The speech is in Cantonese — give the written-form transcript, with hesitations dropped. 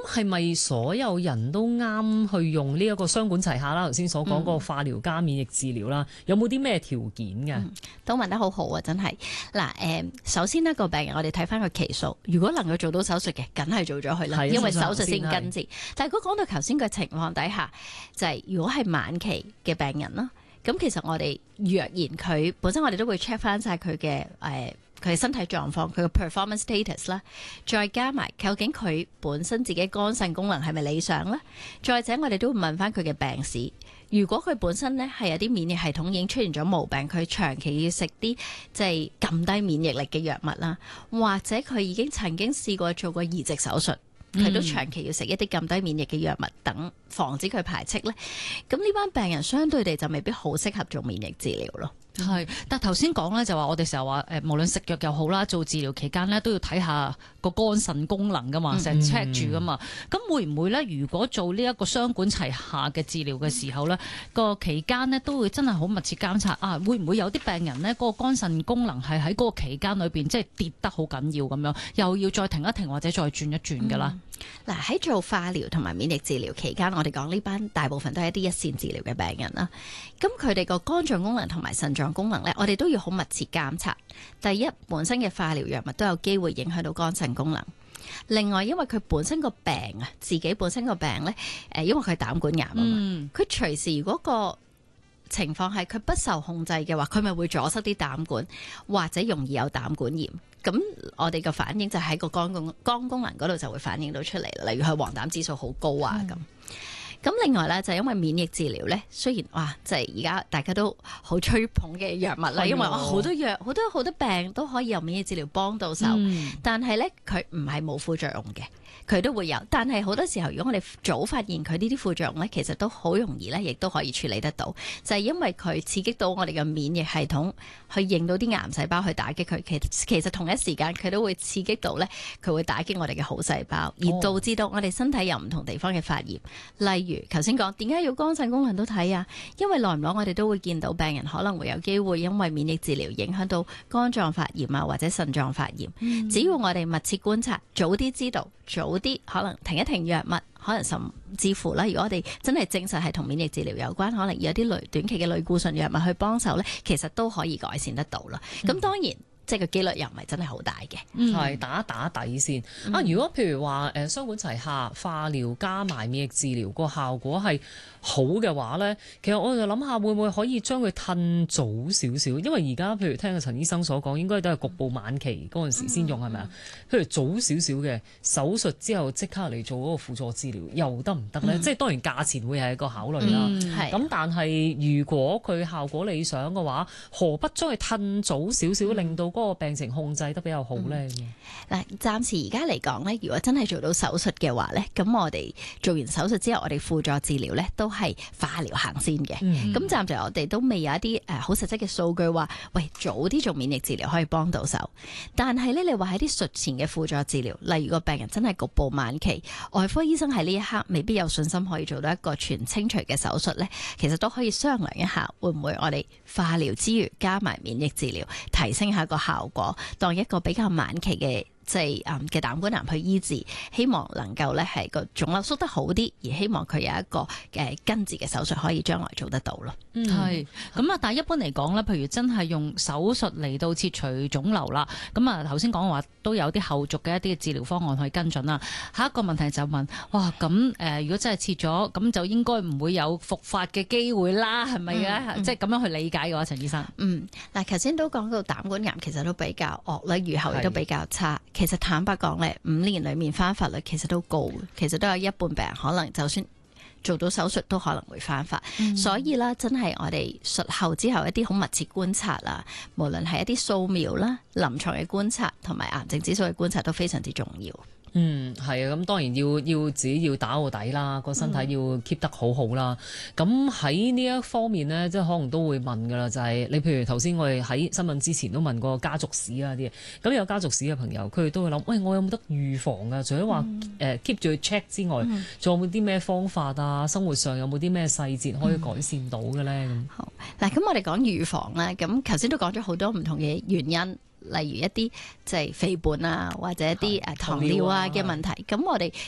係咪所有人都啱去用呢一個雙管齊下啦？頭先所講個化療加免疫治療啦，有冇啲咩條件嘅？ 都問得好好啊，真係嗱首先呢個病人我哋睇翻個期數，如果能夠做到手術嘅，梗係做咗佢啦，因為手術先根治。但係如果講到頭先嘅情況底下，就係如果係晚期嘅病人啦，咁其實我哋若然佢本身我哋都會 check 翻晒佢嘅佢嘅身體狀況，佢嘅 performance status 啦，再加埋究竟佢本身自己肝腎功能係咪理想咧？再者我哋都會問翻佢嘅病史。如果佢本身咧係有啲免疫系統已經出現咗毛病，佢長期要食啲即係撳低免疫力嘅藥物啦，或者佢已經曾經試過做過移植手術，佢都長期要食一啲撳低免疫嘅藥物等防止佢排斥咧，咁呢班病人相對地就未必好適合做免疫治療咯。 係，但頭先講咧就話我哋成日話無論食藥又好啦，做治療期間咧都要睇下個肝腎功能噶嘛，成日 check 住噶嘛。咁會唔會咧？如果做呢一個雙管齊下嘅治療嘅時候咧，個期間呢都會真係好密切監察啊？會唔會有啲病人呢嗰個肝腎功能係喺嗰個期間裏邊即係跌得好緊要咁樣，又要再停一停或者再轉一轉噶啦？ 嗱，喺做化療同埋免疫治療期間，我哋講呢班大部分都係一啲一線治療嘅病人啦。咁佢哋個肝臟功能同埋腎臟功能咧，我哋都要好密切監察。第一，本身嘅化療藥物都有機會影響到肝腎功能。另外，因為佢本身個病啊，自己本身個病咧，因為佢係膽管癌啊嘛，佢隨時如果個情況係佢不受控制嘅話，佢咪會阻塞啲膽管，或者容易有膽管炎。咁我哋個反應就喺個肝功能嗰度就會反映到出嚟，例如佢黃疸指數好高啊咁。咁另外咧就係因為免疫治療咧，雖然哇，即係而家大家都好吹捧嘅藥物啦，因為好多藥好多病都可以由免疫治療幫到手，但係咧佢唔係冇副作用嘅。佢都會有，但係好多時候，如果我哋早發現佢呢啲副作用咧，其實都好容易咧，亦都可以處理得到。就係因為佢刺激到我哋嘅免疫系統去認到啲癌細胞去打擊佢，其實同一時間佢都會刺激到咧，佢會打擊我哋嘅好細胞，而導致到我哋身體有唔同地方嘅發炎。例如頭先講，點解要肝腎功能都睇啊？因為耐唔耐我哋都會見到病人可能會有機會因為免疫治療影響到肝臟發炎啊，或者腎臟發炎。只要我哋密切觀察，早啲知道，早啲可能停一停藥物，可能甚至乎啦，如果我哋真係證實係同免疫治療有關，可能有啲短期嘅類固醇藥物去幫手咧，其實都可以改善得到啦。咁當然即係個機率又唔係真係好大嘅， 係打底先。如果譬如話雙管齊下，化療加埋免疫治療個效果係好嘅話咧，其實我就諗下會唔會可以將佢褪早少少，因為而家譬如聽阿陳醫生所講，應該都係局部晚期嗰陣時先用係咪啊？譬如早少少嘅手術之後即刻嚟做嗰個輔助治療，又得唔得咧？即係當然價錢會係一個考慮啦。咁但係如果佢效果理想嘅話，何不將佢褪早少少，令到嗰個病情控制得比較好咧？ 嗱，暫時而家嚟講咧，如果真係做到手術嘅話咧，咁我哋做完手術之後，我哋輔助治療咧都係化療行先嘅。咁暫時我哋都未有一啲好實質嘅數據話，喂，早啲做免疫治療可以幫到手。但係咧，你話喺啲術前嘅輔助治療，例如個病人真係局部晚期，外科醫生喺呢一刻未必有信心可以做到一個全清除嘅手術咧，其實都可以商量一下，會唔會我哋化療之餘加埋免疫治療，提升下個效果，當一個比較晚期嘅即係嘅膽管癌去醫治，希望能夠咧係個腫瘤縮得好啲，而希望佢有一個根治嘅手術可以將來做得到咯。 係咁啊，但係一般嚟講咧，譬如真係用手術嚟到切除腫瘤啦，咁啊頭先講話都有啲後續嘅一啲嘅治療方案去跟進啦。下一個問題就問，哇咁如果真係切咗，咁就應該唔會有復發嘅機會啦，係咪嘅？即係咁樣去理解嘅話，陳醫生。 嗱，頭先都講到膽管癌其實都比較惡啦，預後亦都比較差。其實坦白講咧，5年裏面翻發率其實都高，其實都有一半病人可能就算做到手術都可能會翻發。所以啦，真係我哋術後之後一啲好密切觀察啦，無論係一啲掃描啦、臨床嘅觀察同埋癌症指數嘅觀察都非常之重要。 係啊，咁當然要自己要打個底啦，個身體要 keep 得好好啦。咁喺呢一方面呢，即係可能都會問噶啦，就係你譬如頭先我哋喺新聞之前都問過家族史啊啲嘢，咁有家族史嘅朋友，佢哋都會諗，喂，我有冇得預防啊？除咗話keep 住去 check 之外，仲有冇啲咩方法啊？生活上有冇啲咩細節可以改善到嘅咧？ 好，嗱，咁我哋講預防啦，咁頭先都講咗好多唔同嘅原因。例如一啲即係肥胖啊，或者一啲糖尿啊嘅問題，咁我哋